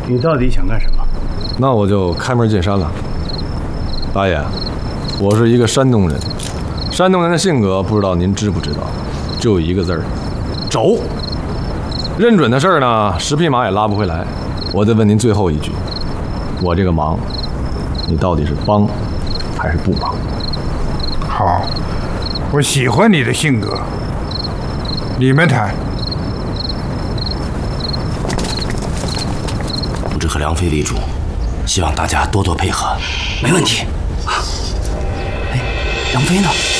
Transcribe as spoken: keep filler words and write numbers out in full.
你到底想干什么？ 那我就开门见山了。大爷，我是一个山东人，山东人的性格不知道您知不知道，就一个字儿，轴。认准的事儿呢，十匹马也拉不回来。我再问您最后一句，我这个忙，你到底是帮还是不帮？ 好，我喜欢你的性格。你们谈。 组织和梁飞为主，希望大家多多配合。 没问题。哎，梁飞呢？